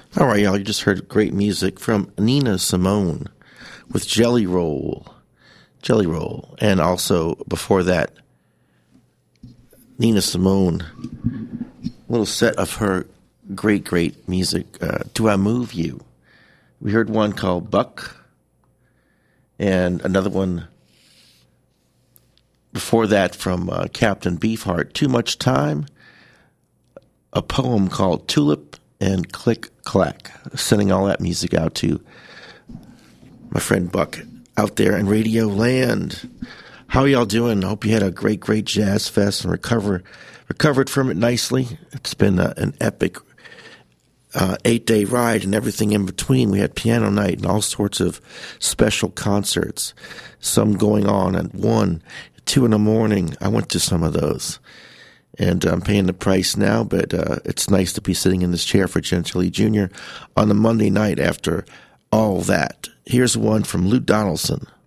All right, y'all, you just heard great music from Nina Simone with Jelly Roll. Jelly Roll. And also, before that, Nina Simone, a little set of her great music. Do I Move You? We heard one called Buck, and another one before that from Captain Beefheart, Too Much Time, a poem called Tulip, and Click Clack. Sending all that music out to my friend Buck out there in Radio Land. How y'all doing? I hope you had a great Jazz Fest and recovered from it nicely. It's been an epic 8-day ride and everything in between. We had piano night and all sorts of special concerts, some going on at 1, 2 in the morning. I went to some of those. And I'm paying the price now, but it's nice to be sitting in this chair for Gentili Jr. on a Monday night after all that. Here's one from Lou Donaldson.